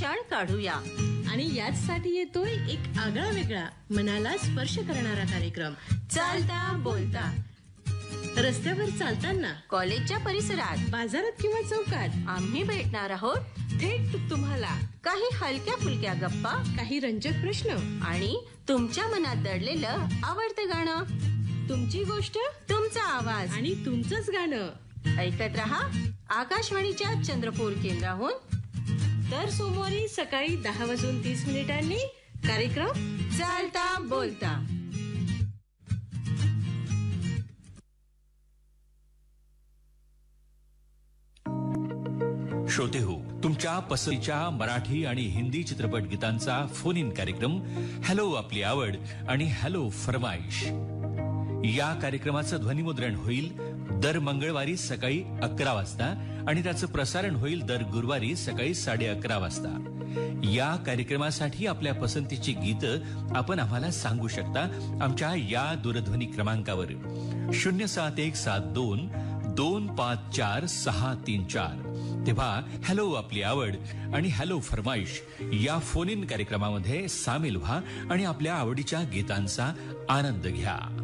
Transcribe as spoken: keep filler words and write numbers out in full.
क्षण काढूया. आणि याचसाठी येतोय एक आगळा वेगळा मनाला स्पर्श करणारा कार्यक्रम, चालता बोलता. रस्त्यावर चालताना, कॉलेजच्या परिसरात, बाजारात किंवा चौकात आम्ही भेटणार आहोत थेट तुम्हाला. काही हलक्या फुलक्या गप्पा, काही रंजक प्रश्न आणि तुमच्या मनात दडलेलं आवडतं गाणं. तुमची गोष्ट, तुमचा आवाज आणि तुमचंच गाणं. ऐकत रहा आकाशवाणीच्या चंद्रपूर केंद्राहून. दर सोमवारी सकाळी दहा वाजून तीस मिनिटांनी कार्यक्रम चालता बोलता. श्रोते हो, तुमच्या पसंतीच्या मराठी आणि हिंदी चित्रपट गीतांचा फोन इन कार्यक्रम हॅलो आपली आवड आणि हॅलो फरमाईश या कार्यक्रमाचं ध्वनिमुद्रण होईल दर मंगळवारी सकाळी अकरा वाजता आणि त्याचं प्रसारण होईल दर गुरुवारी सकाळी साडे अकरा वाजता. या कार्यक्रमासाठी आपल्या पसंतीची गीतं आपण आम्हाला सांगू शकता आमच्या या दूरध्वनी क्रमांकावर शून्य सात एक सात दोन दोन पाच चार सहा तीन चार. तेव्हा हॅलो आपली आवड आणि हॅलो फरमाईश या फोन इन कार्यक्रमामध्ये सामील व्हा आणि आपल्या आवडीच्या गीतांचा आनंद घ्या.